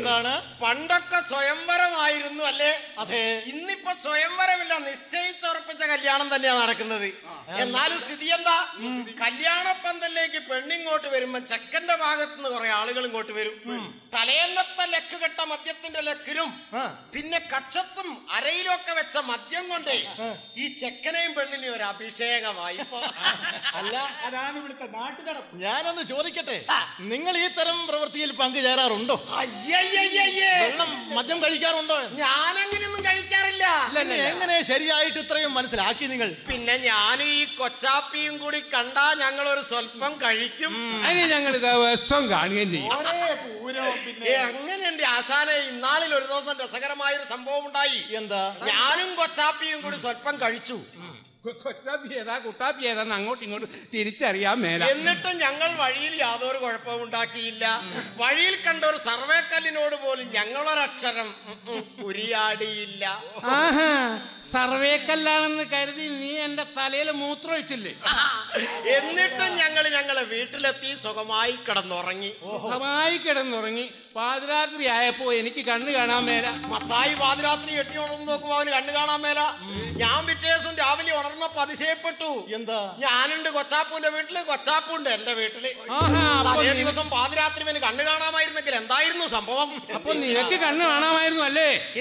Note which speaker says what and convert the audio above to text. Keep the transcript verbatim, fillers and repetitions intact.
Speaker 1: എന്താണ്?
Speaker 2: പണ്ടൊക്കെ സ്വയംവരമായിരുന്നു അല്ലേ?
Speaker 1: അതെ.
Speaker 2: ഇന്നിപ്പോ സ്വയംവരമില്ല, നിശ്ചയിച്ചുറപ്പിച്ച കല്യാണം തന്നെയാ നടക്കുന്നത്. എന്നാലും സ്ഥിതി എന്താ? കല്യാണ പന്തലിലേക്ക് പെണ്ണിങ്ങോട്ട് വരുമ്പോ ചെക്കന്റെ ഭാഗത്ത് നിന്ന് കുറെ ആളുകൾ ഇങ്ങോട്ട് വരും. തലേന്നത്തെ ലക്ക് കെട്ട മദ്യത്തിന്റെ ലക്കിലും പിന്നെ കക്ഷത്തും അരയിലും ഒക്കെ വെച്ച മദ്യം കൊണ്ട് ഈ ചെക്കനെയും പെണ്ണിനെയും ഒരു അഭിഷേകമായി.
Speaker 3: അല്ല, അതാണ് ഇവിടുത്തെ നാട്ടു നടപ്പ്.
Speaker 1: ഞാനൊന്ന് ചോദിക്കട്ടെ, നിങ്ങൾ ഈ തരം പ്രവൃത്തിയിൽ പങ്കുചേരാറുണ്ടോ?
Speaker 2: അയ്യയ്യയ്യേ,
Speaker 1: വെള്ളം മദ്യം കഴിക്കാറുണ്ടോ?
Speaker 2: ഞാനങ്ങനെയൊന്നും കഴിക്കാറില്ല.
Speaker 1: എങ്ങനെ ശരിയായിട്ട് ഇത്രയും മനസ്സിലാക്കി നിങ്ങൾ?
Speaker 2: പിന്നെ ഞാനും ഈ കൊച്ചാപ്പിയും കൂടി കണ്ടാ ഞങ്ങൾ ഒരു സ്വല്പം കഴിക്കും.
Speaker 4: അതിന് ഞങ്ങൾ ദിവസം കാണുകയും ചെയ്യും.
Speaker 2: ഏ, അങ്ങനെ എന്റെ ആശാനെ, ഇന്നാളിൽ ഒരു ദിവസം രസകരമായ ഒരു സംഭവം ഉണ്ടായി.
Speaker 1: എന്താ?
Speaker 2: ഞാനും കൊച്ചാപ്പിയും കൂടി സ്വല്പം കഴിച്ചു.
Speaker 4: കൊച്ചാപ്പി ഏതാ കുട്ടാപ്പി ഏതാന്ന് അങ്ങോട്ടും ഇങ്ങോട്ടും തിരിച്ചറിയാൻ മേല.
Speaker 2: എന്നിട്ടും ഞങ്ങൾ വഴിയിൽ യാതൊരു കുഴപ്പവും ഉണ്ടാക്കിയില്ല. വഴിയിൽ കണ്ട ഒരു സർവേക്കല്ലിനോട് പോലും ഞങ്ങളൊരക്ഷരം ഉരിയാടിയില്ല.
Speaker 4: ആഹാ, സർവേക്കല്ലാണെന്ന് കരുതി നീ എന്റെ തലയിൽ മൂത്രം ഒഴിച്ചില്ലേ?
Speaker 2: എന്നിട്ടും ഞങ്ങൾ ഞങ്ങളെ വീട്ടിലെത്തി സുഖമായി കിടന്നുറങ്ങി.
Speaker 4: സുഖമായി കിടന്നുറങ്ങി. പാതിരാത്രി ആയപ്പോ എനിക്ക് കണ്ണു കാണാൻ മേല.
Speaker 2: മത്തായി പാതിരാത്രി എട്ടി ഉണർന്ന് നോക്കുമ്പോ അവന് കണ്ണു കാണാൻ മേല. ഞാൻ പിറ്റേ ദിവസം രാവിലെ ഉണർന്നപ്പോ അതിശയപ്പെട്ടു.
Speaker 1: എന്താ?
Speaker 2: ഞാനുണ്ട് കൊച്ചാപ്പൂന്റെ വീട്ടില്, കൊച്ചാപ്പൂണ്ട് എന്റെ വീട്ടില്.
Speaker 4: ആഹാ,
Speaker 2: തലേ ദിവസം പാതിരാത്രി ഇവന് കണ്ണു കാണാമായിരുന്നെങ്കിൽ എന്തായിരുന്നു സംഭവം?
Speaker 4: അപ്പൊ നിനക്ക് കണ്ണു കാണാമായിരുന്നു അല്ലേ?